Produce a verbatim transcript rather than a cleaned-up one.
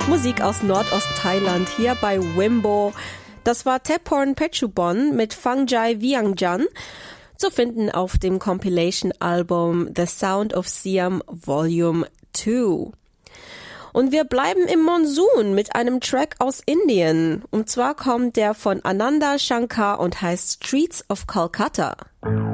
Musik aus Nordost-Thailand hier bei Wimbo. Das war Thepporn Phetchabun mit Fangjai Viangjan, zu finden auf dem Compilation-Album The Sound of Siam Volume zwei. Und wir bleiben im Monsun mit einem Track aus Indien. Und zwar kommt der von Ananda Shankar und heißt Streets of Kolkata.